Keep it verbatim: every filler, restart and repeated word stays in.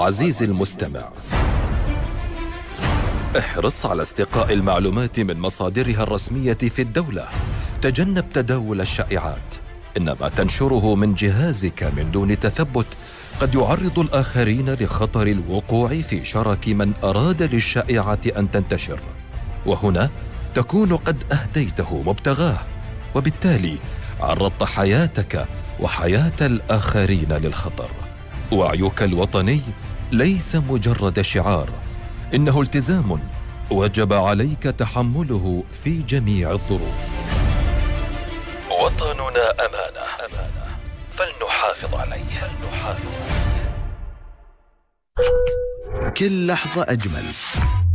عزيزي المستمع، احرص على استقاء المعلومات من مصادرها الرسمية في الدولة. تجنب تداول الشائعات، إن ما تنشره من جهازك من دون تثبت قد يعرض الآخرين لخطر الوقوع في شرك من أراد للشائعة أن تنتشر، وهنا تكون قد أهديته مبتغاه، وبالتالي عرضت حياتك وحياة الآخرين للخطر. وعيك الوطني ليس مجرد شعار، إنه التزام وجب عليك تحمله في جميع الظروف. وطننا أمانة، أمانة فلنحافظ عليه. فلنحافظ عليه. كل لحظة أجمل.